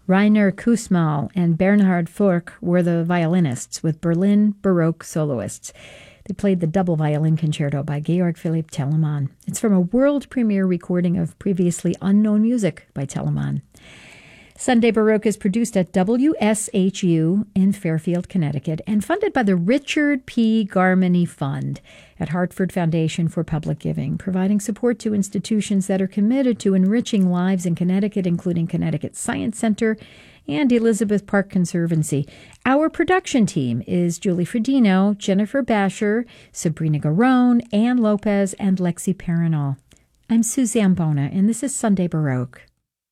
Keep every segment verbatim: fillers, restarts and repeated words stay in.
Rainer Kussmaul and Bernhard Furch were the violinists, with Berlin Baroque soloists. They played the double violin concerto by Georg Philipp Telemann. It's from a world premiere recording of previously unknown music by Telemann. Sunday Baroque is produced at W S H U in Fairfield, Connecticut, and funded by the Richard P. Garmany Fund at Hartford Foundation for Public Giving, providing support to institutions that are committed to enriching lives in Connecticut, including Connecticut Science Center and Elizabeth Park Conservancy. Our production team is Julie Fredino, Jennifer Basher, Sabrina Garone, Ann Lopez, and Lexi Paranol. I'm Suzanne Bona, and this is Sunday Baroque.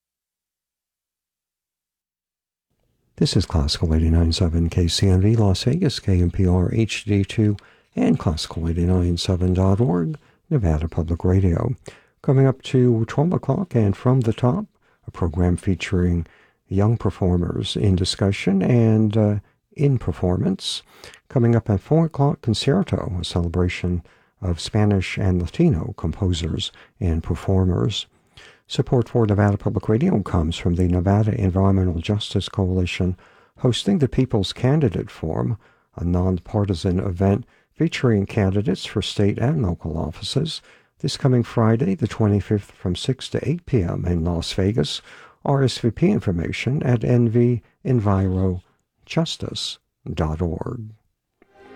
This is Classical eighty-nine point seven K C N V Las Vegas, K M P R H D two, and Classical eighty-nine point seven dot org, Nevada Public Radio. Coming up to twelve o'clock, and From the Top, a program featuring young performers in discussion and uh, in performance. Coming up at four o'clock, Concerto, a celebration of Spanish and Latino composers and performers. Support for Nevada Public Radio comes from the Nevada Environmental Justice Coalition, hosting the People's Candidate Forum, a nonpartisan event featuring candidates for state and local offices, this coming Friday, the twenty-fifth, from six to eight p.m. in Las Vegas. R S V P information at n v enviro justice dot org.